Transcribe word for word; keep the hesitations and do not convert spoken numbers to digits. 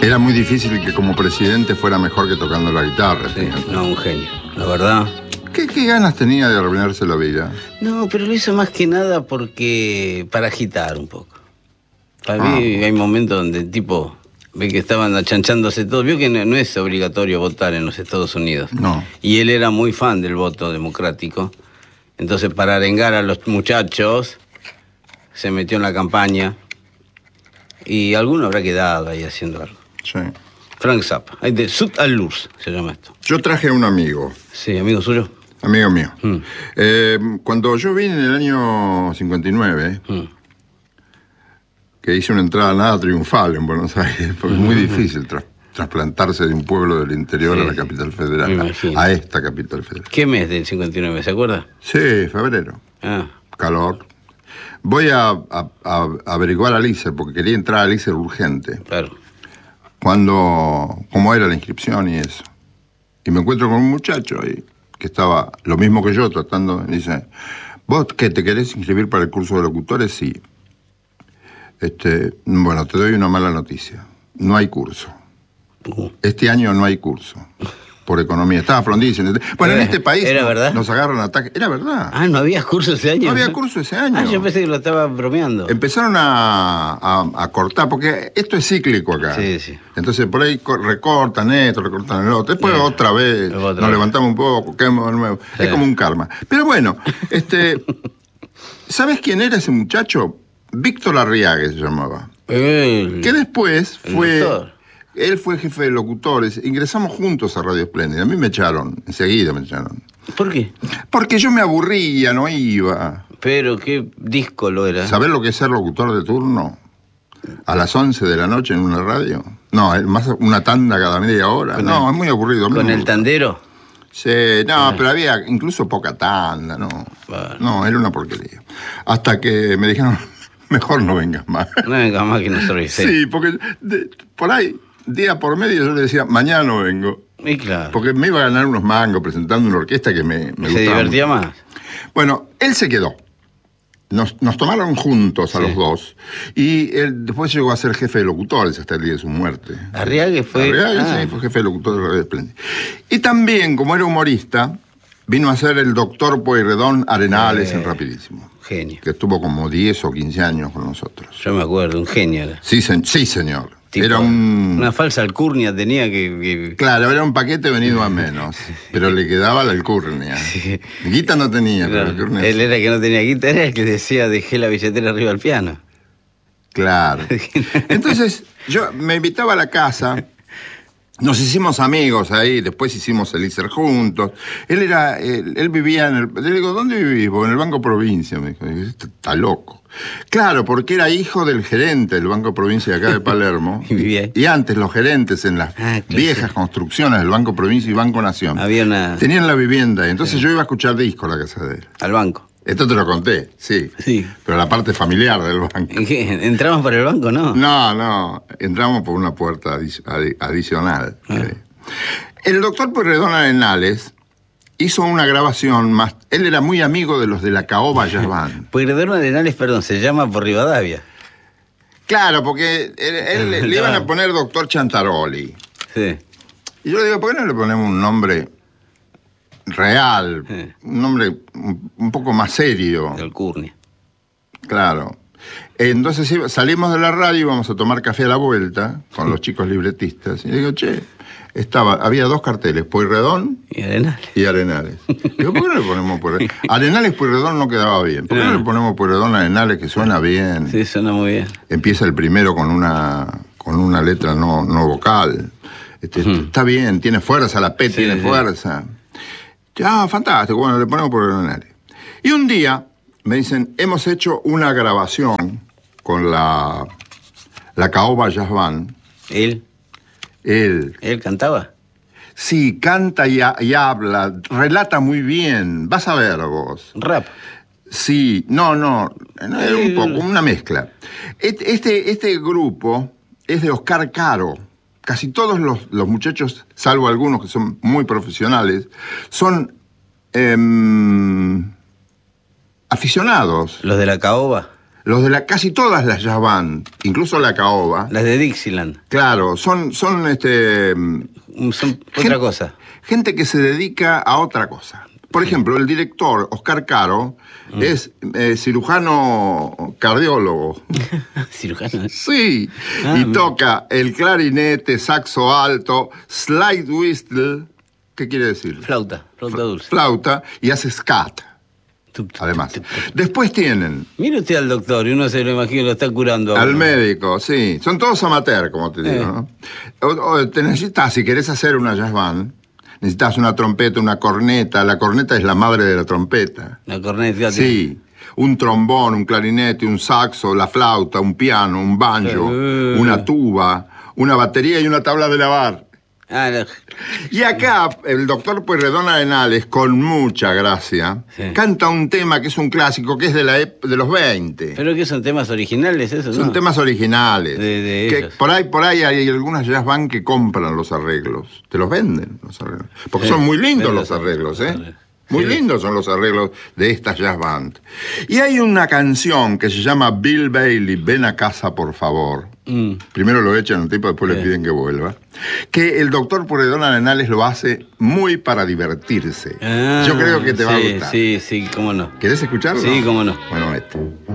Era muy difícil que como presidente fuera mejor que tocando la guitarra. Sí, no, un genio, la verdad. ¿Qué, qué ganas tenía de arruinarse la vida? No, pero lo hizo más que nada porque... para agitar un poco. Para Ah. mí hay momentos donde el tipo ve que estaban achanchándose todo. Vio que no, no es obligatorio votar en los Estados Unidos. No. Y él era muy fan del voto democrático. Entonces, para arengar a los muchachos, se metió en la campaña. Y alguno habrá quedado ahí haciendo algo. Sí. Frank Zappa. Ahí de Sud al Lurs se llama esto. Yo traje a un amigo. Sí, amigo suyo. Amigo mío. Mm. Eh, cuando yo vine en el año cincuenta y nueve, Mm. que hice una entrada nada triunfal en Buenos Aires, porque es muy difícil tra trasplantarse de un pueblo del interior Sí, a la capital federal, me imagino. a esta capital federal. ¿Qué mes del cincuenta y nueve, se acuerda? Sí, febrero. Ah, Calor. Voy a, a, a averiguar al I C E R, porque quería entrar al I C E R urgente. claro. Cuando, cómo era la inscripción y eso. Y me encuentro con un muchacho ahí, que estaba lo mismo que yo, tratando, y dice, ¿vos qué, te querés inscribir para el curso de locutores? Sí. Este, bueno, te doy una mala noticia. No hay curso. Uh. Este año no hay curso. Por economía. Estaba Frondizi. Bueno, en este país ¿Era no- verdad? nos agarran ataques. Era verdad. Ah, ¿no había curso ese año? No había curso ese año. Ah, yo pensé que lo estaba bromeando. Empezaron a, a, a cortar, porque esto es cíclico acá. Sí, sí. Entonces por ahí co- recortan esto, recortan el otro. Después Sí. otra vez Otra nos vez. levantamos un poco, caemos de nuevo. Sí. Es como un karma. Pero bueno, este, ¿sabes quién era ese muchacho? Víctor Arriaga se llamaba. El- Que después el fue... doctor. Él fue jefe de locutores. Ingresamos juntos a Radio Espléndida. A mí me echaron, enseguida me echaron. ¿Por qué? Porque yo me aburría, no iba. Pero qué disco lo era. ¿Sabés lo que es ser locutor de turno? ¿A las once de la noche en una radio? No, es más una tanda cada media hora. Con No, el- es muy aburrido. A mí ¿Con me el gusta. tandero? Sí, no, pero había incluso poca tanda, no. Bueno. No, era una porquería. Hasta que me dijeron, mejor no vengas más. No venga más que nosotros. Sí. Sí, porque de- por ahí, día por medio, yo le decía, mañana no vengo. Y claro. Porque me iba a ganar unos mangos presentando una orquesta que me, me ¿Se gustaba divertía mucho. más? Bueno, él se quedó. Nos, nos tomaron juntos a Sí. los dos. Y él después llegó a ser jefe de locutores hasta el día de su muerte. Arriaga fue... Arriaga, ah, sí, fue jefe de locutores de Radio Espléndida. Y también, como era humorista, vino a ser el doctor Pueyrredón Arenales Eh. en Rapidísimo. Genio. Que estuvo como diez o quince años con nosotros. Yo me acuerdo, un genio era. Sí, sen- sí señor. Tipo, era un... Una falsa alcurnia tenía que... que- Claro, era un paquete venido a menos. Pero le quedaba la alcurnia. Sí. Guita no tenía, pero la Claro, alcurnia él sí. era el que no tenía guita, era el que decía dejé la billetera arriba del piano. Claro. Entonces, yo me invitaba a la casa, nos hicimos amigos ahí, después hicimos el I C E R juntos. Él era, él, él vivía en el... Le digo, ¿dónde vivís? vos? En el Banco Provincia. Me dijo, este está loco. Claro, porque era hijo del gerente del Banco Provincia de acá de Palermo. Y vivía ahí. Y antes los gerentes en las Ah, claro, viejas sí. construcciones del Banco Provincia y Banco Nación Había una... tenían la vivienda. Entonces yo iba a escuchar discos a la casa de él. al banco. Esto te lo conté, sí. Sí. Pero la parte familiar del banco. ¿En qué? ¿Entramos por el banco, no? No, no, entramos por una puerta adi- adi- adicional. Ah. Eh. El doctor Pueyrredón Arenales hizo una grabación más... Él era muy amigo de los de la Caoba Jazz Band. Pueyrredón Arenales, perdón, se llama por Rivadavia. Claro, porque él, él- le, le iban a poner doctor Chantaroli. Sí. Y yo le digo, ¿por qué no le ponemos un nombre real? Sí. Un nombre un, un poco más serio. De alcurnia. Claro. Entonces iba- salimos de la radio y íbamos a tomar café a la vuelta con los chicos libretistas. Y digo, che, estaba, había dos carteles, Pueyrredón Y Arenales. y Arenales. Digo, ¿por qué no le ponemos Pueyrredón? Arenales Pueyrredón no quedaba bien. ¿Por qué no No. le ponemos Pueyrredón Arenales, que suena bien? Sí, suena muy bien. Empieza el primero con una, con una letra no, no vocal. Este, Ujú. Está bien, tiene fuerza, la P Sí, tiene sí. fuerza. Ah, fantástico, bueno, le ponemos Pueyrredón Arenales. Y un día me dicen, hemos hecho una grabación con la, la Caoba Jazz Band. Él, Él, él cantaba. sí, canta y, ha- y habla, relata muy bien. Vas a ver vos. Rap. Sí, no, no, no, es un poco, una mezcla. Este, este, este grupo es de Oscar Caro. Casi todos los, los muchachos, salvo algunos que son muy profesionales, son em, aficionados. Los de la caoba. los de la casi todas las jazz band, incluso la caoba. Las de Dixieland. Claro, son, son este. Son otra gente, cosa. Gente que se dedica a otra cosa. Por ejemplo, el director Oscar Caro mm. es eh, cirujano cardiólogo. ¿Cirujano? Sí. Ah, y mira. toca el clarinete, saxo alto, slide whistle. ¿Qué quiere decir? Flauta, flauta dulce. Flauta y hace scat. Además. Después tienen. Mire usted al doctor y uno se lo imagina que lo está curando. Al médico, sí. Son todos amateur, como te digo, eh. ¿no? O, o te necesitas, si querés hacer una jazz band, necesitas una trompeta, una corneta. La corneta es la madre de la trompeta. La corneta. Sí. Un trombón, un clarinete, un saxo, la flauta, un piano, un banjo, uh. una tuba, una batería y una tabla de lavar. Ah, no. Y acá el doctor Pueyrredón Arenales, con mucha gracia, sí. canta un tema que es un clásico, que es de, la de los veinte. ¿Pero que son temas originales esos? Son no? temas originales. De, de que ellos. por ahí, por ahí hay algunas jazz band que compran los arreglos. Te los venden los arreglos. Porque sí, son muy lindos los arreglos, ¿eh? Arreglos. Muy sí. lindos son los arreglos de estas jazz band. Y hay una canción que se llama Bill Bailey, Ven a casa, por favor. Mm. Primero lo echan un tipo, después sí. le piden que vuelva. Que el doctor Pueyrredón Arenales lo hace muy para divertirse. Ah, yo creo que te sí, va a gustar. Sí, sí, cómo no. ¿Querés escucharlo? Sí, cómo no. Bueno, este.